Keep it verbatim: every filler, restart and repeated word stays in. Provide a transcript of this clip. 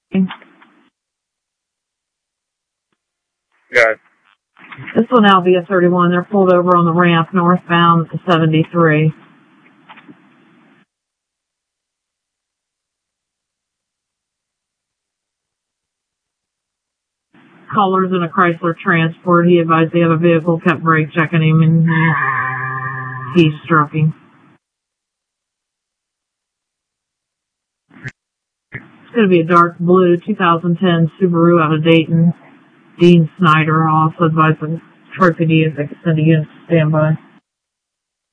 Got it. This will now be a thirty-one. They're pulled over on the ramp northbound to seventy-three. Callers in a Chrysler Transport. He advised they have a vehicle, kept brake checking him, and he's stroking. It's going to be a dark blue two thousand ten Subaru out of Dayton. Dean Snyder also advised the trophy D if they could send a unit to standby.